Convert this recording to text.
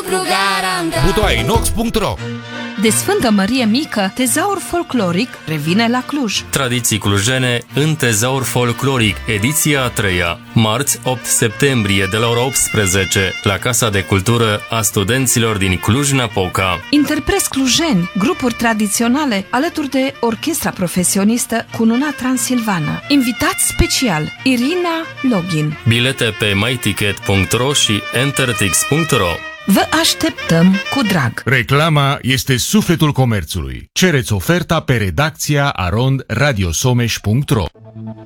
lucru garantat. butoainox.ro. De Sfântă Mărie Mică, tezaur folcloric revine la Cluj. Tradiții clujene în tezaur folcloric, ediția a 3-a, marți 8 septembrie de la ora 18 la Casa de Cultură a Studenților din Cluj-Napoca. Interpreți clujeni, grupuri tradiționale, alături de orchestra profesionistă Cununa Transilvană. Invitați special, Irina Login. Bilete pe myticket.ro și entertix.ro. Vă așteptăm cu drag! Reclama este sufletul comerțului. Cereți oferta pe redacția @radiosomeș.ro.